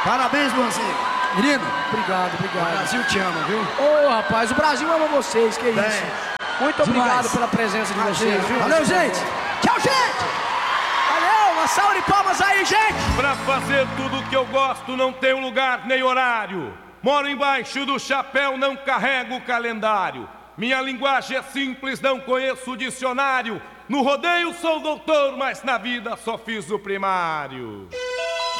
Parabéns, Luanzinho. Menino, Obrigado. o Brasil te ama, viu? Ô, rapaz, o Brasil ama vocês, que isso. Muito obrigado pela presença de vocês, viu? Valeu, gente. Tchau, gente. Valeu, uma salva de palmas aí, gente. Pra fazer tudo que eu gosto não tenho lugar nem horário. Moro embaixo do chapéu, não carrego o calendário. Minha linguagem é simples, não conheço o dicionário. No rodeio sou doutor, mas na vida só fiz o primário.